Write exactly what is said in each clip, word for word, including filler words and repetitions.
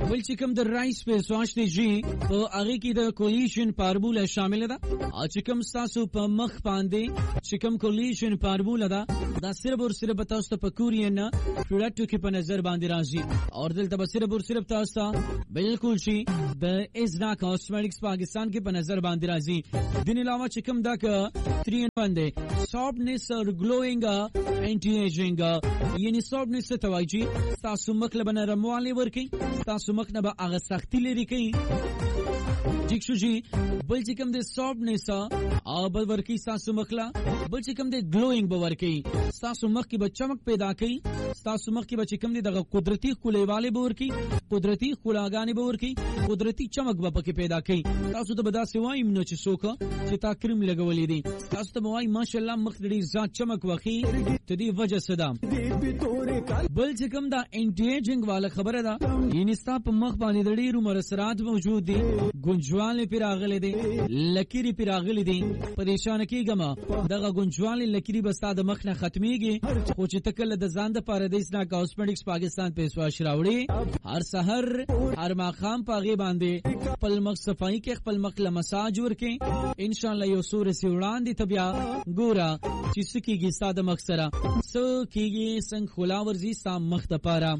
بل چې کوم د رایس فیس واش دی جی په هغه کې د کولیشن فارمولا شامل ده او چې کوم تاسو په مخ باندې چې کوم کولیشن فارمولا ده دا صرف اور صرف تاسو ته پکورین پروډکټ کې په نظر باندې راځي او دلته به صرف اور صرف تاسو بالکل شي د ازنا کاسمیټکس پاکستان کې په نظر باندې راځي دین علاوه چې کوم دا ک تhree in one دی سافټنس اور گلوینګ انټي ایجینګ یعنی سافټنس ته وایي تاسو مخ له نرموالی ورکی تاسو مخ نه به هغه سختی لري کوي ٹھیک شو جی بل چې کوم د سافټنس او بل ورکی تاسو مخلا بل چې کوم د گلوینګ به ورکی تاسو مخ کې به چمک پیدا کوي تاسو مخ کې به چې کوم دغه قدرتی خلیواله به ورکی قدرتی خلاګانی به ورکی قدرتی چمک به پکې پیدا کوي تاسو ته به دا سوای نو چې څوک چې تا کریم لګولې دي تاسو ته وای ماشاءالله مخ دې ځات چمک وخی ته دې وجه صدا بل چې کوم دا انټي ایجینګ والا خبره ده یعنی ستاسو مخ باندې د ډیرو مرسرات موجود دي ګنجوال پیراغلې دي لکيري پیراغلې دي پریشان کیږم دغه ګنجوال لکيري بستا د مخ نه ختميږي خو چې تکل د ځان د پاردیس نا کاسمیټکس پاکستان په سواش راوړي هر سحر هر ماخام پاغي باندې خپل مخ صفائی کې خپل مخ له مساج ورکي ان شاء الله یو سور سی وړاندې تبیا ګورا چې سکیږي ساده مخ سره سکیږي څنګه خلا ورزي سام مخ ته پاره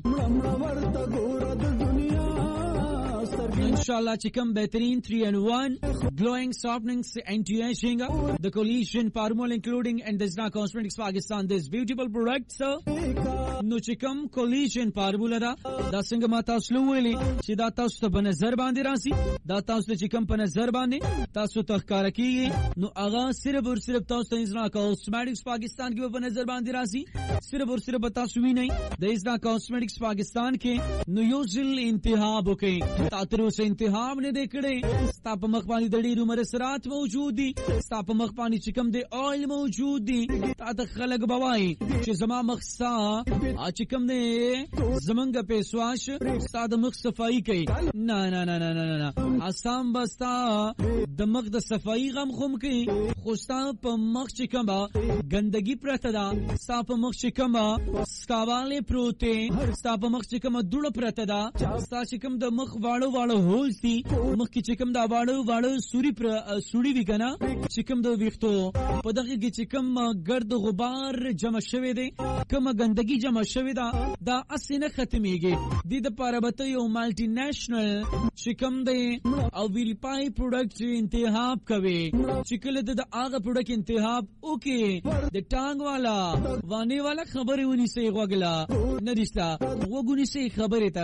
Inshallah chikam betareen three in one glowing softening anti-aging the coalition formula including and Desna Cosmetics Pakistan this beautiful product sir no chikam coalition formula da da singa mata slowly sida tasu ta banazar bandi rasi da tasu chikam banazar bandi tasu takhkara ki no aga sirf aur sirf tasu Desna Cosmetics Pakistan ki banazar bandi rasi sirf aur sirf tasu hi nahi Desna Cosmetics Pakistan ke no yuzil intihab okay तातरो से इंतहाब ने देखड़े स्ताप मखपानी दड़ी रुमर सरात मौजूद दी स्ताप मखपानी चिकम दे ऑयल मौजूद दी तात खलक बवाई चे जमा मखसा आ चिकम दे जमंग पेशवाश साद मख सफाई कई ना ना ना ना ना ना आसाम बस्ता दमक द सफाई गम खुम की खुस्ता प मख चिकम बा गंदगी प्रतदा स्ताप मख चिकम बा स्कावाले प्रोते स्ताप मख चिकम दुड़ प्रतदा स्ता चिकम द मख वाड़ो वाड़ो होल्स दी मख की चिकम दा वाड़ो वाड़ो सूरी प्र सूरी भी कना चिकम दो विख्तो पदगी की चिकम गर्द गुबार जमा शवे दे कम गंदगी जमा शवे दा दा असिन खत्मीगे दी द पारबतो यो मल्टी नेशनल चिकम दे और वेरीफाई प्रोडक्ट इंतहाब कवे चिकल द आगा प्रोडक्ट इंतहाब ओके द टांग वाला वाने वाला खबर उनी से वगला न रिश्ता वो गुनी से खबर